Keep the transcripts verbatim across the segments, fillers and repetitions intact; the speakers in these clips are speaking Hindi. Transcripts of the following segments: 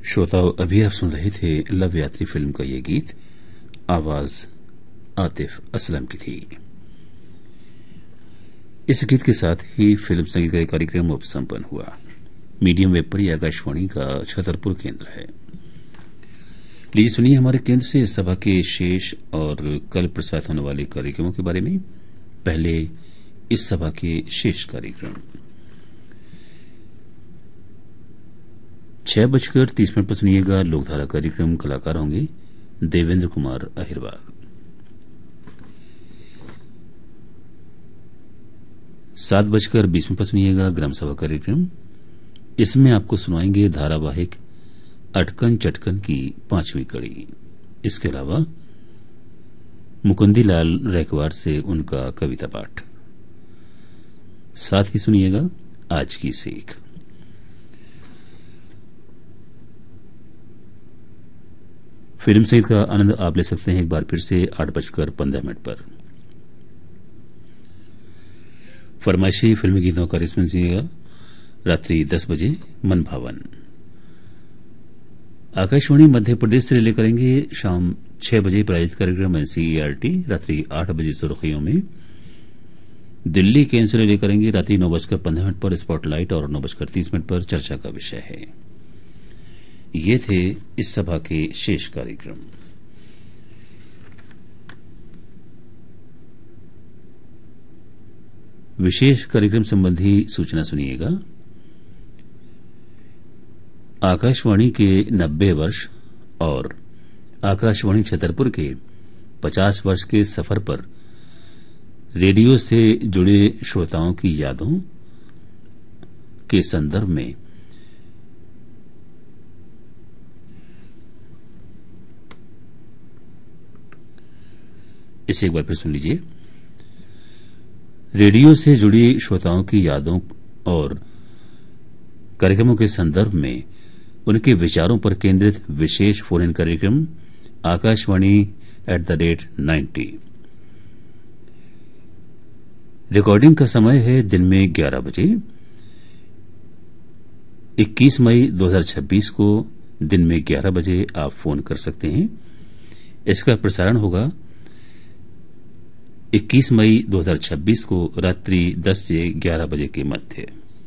श्रोताओं, अभी आप सुन रहे थे लव यात्री फिल्म का ये गीत। आवाज आतिफ असलम की थी। इस गीत के साथ ही फिल्म संगीत का कार्यक्रम अब संपन्न हुआ। मीडियम वेब पर आकाशवाणी का छतरपुर केंद्र है। लीजिए सुनिए हमारे केंद्र से इस सभा के शेष और कल प्रसारित होने वाले कार्यक्रमों के बारे में। पहले इस सभा के शेष कार्यक्रम छह बजकर तीस मिनट पर सुनिएगा लोकधारा कार्यक्रम। कलाकार होंगे देवेंद्र कुमार अहिरवार। सात बजकर बीस मिनट पर सुनिएगा ग्राम सभा कार्यक्रम। इसमें आपको सुनाएंगे धारावाहिक अटकन चटकन की पांचवी कड़ी। इसके अलावा मुकुंदीलाल रैकवार से उनका कविता पाठ। साथ ही सुनिएगा आज की सीख। फिल्म संगीत का आनंद आप ले सकते हैं एक बार फिर से आठ बजकर पंद्रह मिनट पर। फरमाइशी फिल्मी गीतों का रिस्पॉन्स सुनिएगा रात्रि दस बजे मन भावन। आकाशवाणी मध्य प्रदेश से रिले करेंगे शाम छह बजे प्रायोजित कार्यक्रम एनसीईआरटी। रात्रि आठ बजे सुर्खियों में दिल्ली केंद्र से रिले करेंगे रात्रि नौ बजकर पंद्रह मिनट पर स्पॉटलाइट और नौ बजकर तीस मिनट पर चर्चा का विषय है। ये थे इस सभा के शेष कार्यक्रम। विशेष कार्यक्रम संबंधी सूचना सुनिएगा। आकाशवाणी के नब्बे वर्ष और आकाशवाणी छतरपुर के पचास वर्ष के सफर पर रेडियो से जुड़े श्रोताओं की यादों के संदर्भ में इसे एक बार फिर सुन लीजिए। रेडियो से जुड़ी श्रोताओं की यादों और कार्यक्रमों के संदर्भ में उनके विचारों पर केंद्रित विशेष फोन इन कार्यक्रम Akashvani at the rate ninety. Recording का समय है दिन में ग्यारह बजे। इक्कीस मई दो हज़ार छब्बीस को दिन में ग्यारह बजे आप फोन कर सकते हैं। इसका प्रसारण होगा इक्कीस मई दो हज़ार छब्बीस को रात्रि दस से ग्यारह बजे के मध्य।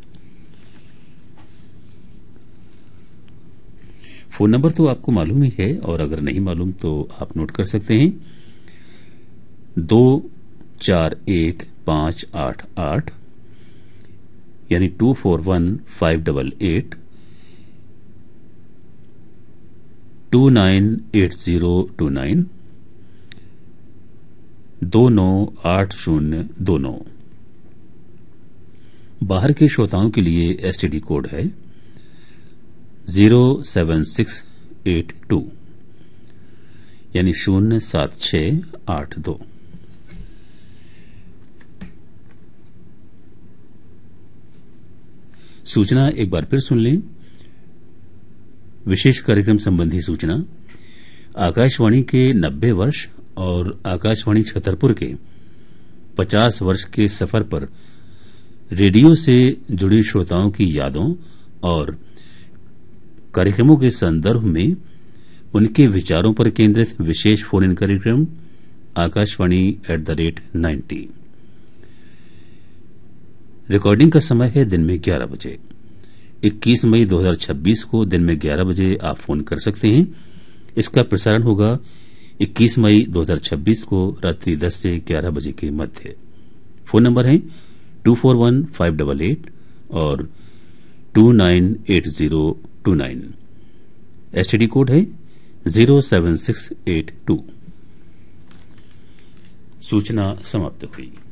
फोन नंबर तो आपको मालूम ही है और अगर नहीं मालूम तो आप नोट कर सकते हैं। दो चार एक पांच आठ आठ यानी to four one five double eight to nine eight zero to nine दो नौ आठ शून्य दो नौ। बाहर के श्रोताओं के लिए एसटीडी कोड है zero seven six eight to यानी शून्य सात छह आठ दो। सूचना एक बार फिर सुन लें। विशेष कार्यक्रम संबंधी सूचना आकाशवाणी के नब्बे वर्ष और आकाशवाणी छतरपुर के पचास वर्ष के सफर पर रेडियो से जुड़ी श्रोताओं की यादों और कार्यक्रमों के संदर्भ में उनके विचारों पर केंद्रित विशेष फोन इन कार्यक्रम Akashvani at the rate ninety. Recording का समय है दिन में ग्यारह बजे। इक्कीस मई दो हज़ार छब्बीस को दिन में ग्यारह बजे आप फोन कर सकते हैं। इसका प्रसारण होगा इक्कीस मई दो हज़ार छब्बीस को रात्रि दस से ग्यारह बजे के मध्य। फोन नंबर है to four one five double eight और to nine eight zero to nine. STD code है zero seven six eight to. सूचना समाप्त हुई।